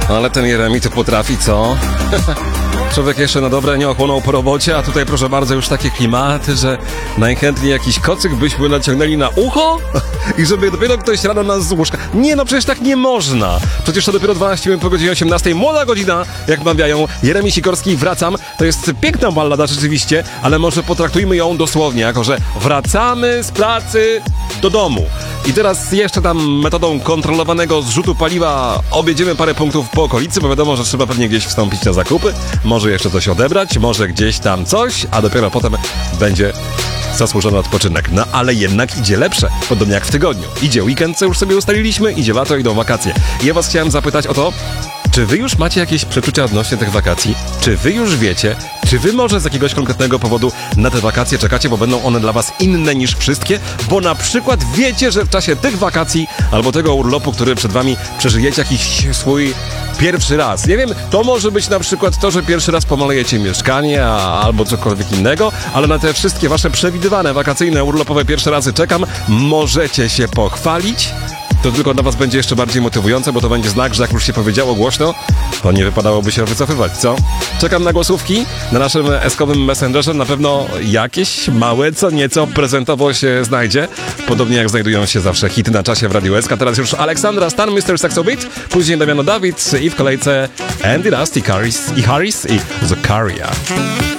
Ale ten Jeremi to potrafi, co? Człowiek jeszcze na dobre nie ochłonął po robocie, a tutaj proszę bardzo już takie klimaty, że najchętniej jakiś kocyk byśmy naciągnęli na ucho i żeby dopiero ktoś rano nas z łóżka... Nie no, przecież tak nie można. Przecież to dopiero 12 minut po godzinie 18. Młoda godzina, jak mawiają. Jeremi Sikorski, Wracam. To jest piękna ballada rzeczywiście, ale może potraktujmy ją dosłownie, jako że wracamy z pracy do domu. I teraz jeszcze tam metodą kontrolowanego zrzutu paliwa objedziemy parę punktów po okolicy, bo wiadomo, że trzeba pewnie gdzieś wstąpić na zakupy, może jeszcze coś odebrać, może gdzieś tam coś, a dopiero potem będzie zasłużony odpoczynek. No ale jednak idzie lepsze, podobnie jak w tygodniu. Idzie weekend, co już sobie ustaliliśmy, idzie lato, idą wakacje. I ja was chciałem zapytać o to, czy wy już macie jakieś przeczucia odnośnie tych wakacji? Czy wy już wiecie? Czy wy może z jakiegoś konkretnego powodu na te wakacje czekacie, bo będą one dla was inne niż wszystkie? Bo na przykład wiecie, że w czasie tych wakacji albo tego urlopu, który przed wami przeżyjecie jakiś swój pierwszy raz. Nie wiem, to może być na przykład to, że pierwszy raz pomalujecie mieszkanie albo cokolwiek innego, ale na te wszystkie wasze przewidywane wakacyjne, urlopowe pierwsze razy czekam. Możecie się pochwalić. To tylko dla was będzie jeszcze bardziej motywujące, bo to będzie znak, że jak już się powiedziało głośno, to nie wypadałoby się wycofywać, co? Czekam na głosówki na naszym eskowym messengerze. Na pewno jakieś małe, co nieco prezentowo się znajdzie. Podobnie jak znajdują się zawsze hity na czasie w Radiu SK. Teraz już Aleksandra Stan, Mr. Saxobit, później Damiano David i w kolejce Andy Dust i Harris i Zakaria.